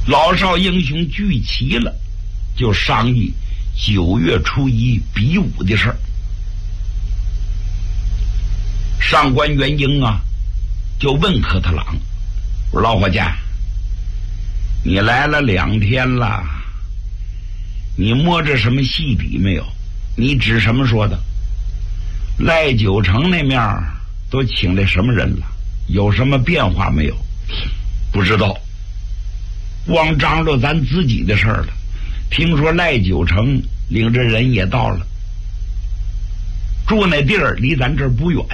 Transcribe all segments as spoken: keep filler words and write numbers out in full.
老少英雄聚齐了，就商议九月初一比武的事儿。上官元英啊，就问科特朗：“我说老伙计，你来了两天了，你摸着什么细底没有？你指什么说的？赖九成那面都请来什么人了？有什么变化没有？不知道。光张罗咱自己的事儿了。听说赖九成领着人也到了，住那地儿离咱这儿不远。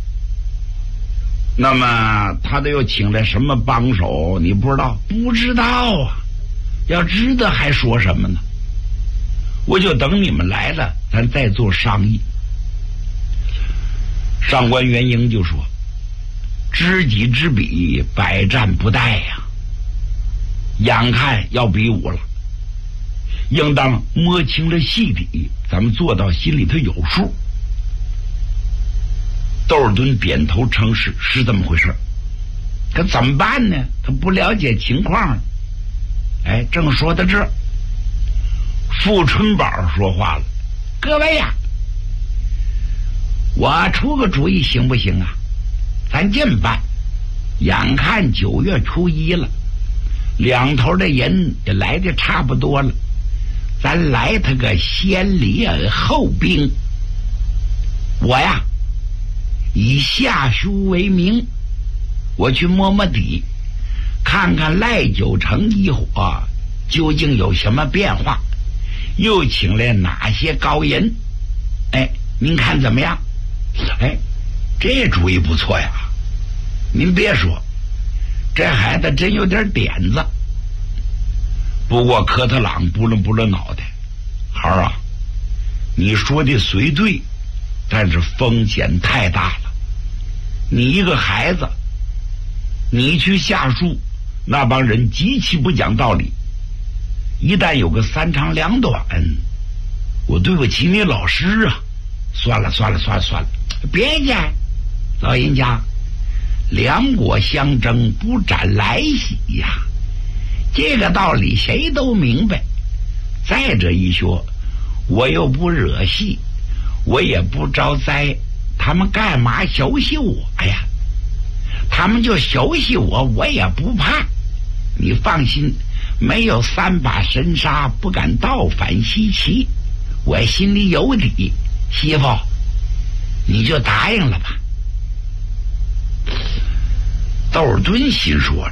那么他都又请来什么帮手？你不知道？不知道啊！要知道还说什么呢？我就等你们来了，咱再做商议。”上官元英就说：“知己知彼，百战不殆呀！眼看要比武了，应当摸清了细底，咱们做到心里头有数。”窦尔敦点头称是，是这么回事。可怎么办呢？他不了解情况。哎，正说到这儿，傅春宝说话了：“各位呀，我出个主意行不行啊？咱这么办，眼看九月初一了，两头的人也来的差不多了，咱来他个先礼后兵。我呀，以下书为名，我去摸摸底，看看赖九成一伙究竟有什么变化，又请来哪些高人。哎，您看怎么样？哎，这主意不错呀！您别说，这孩子真有点点子。不过科特朗拨了拨了脑袋：“孩儿啊，你说的虽对，但是风险太大了。你一个孩子，你去下树，那帮人极其不讲道理，一旦有个三长两短，我对不起你老师啊！算了算了算了算了，别介，老人家，两国相争不斩来袭呀，这个道理谁都明白。再者一说，我又不惹戏，我也不招灾，他们干嘛休息我呀？他们就休息我，我也不怕。你放心，没有三把神杀，不敢倒反西岐，我心里有底。媳妇，你就答应了吧。窦尔敦心说了：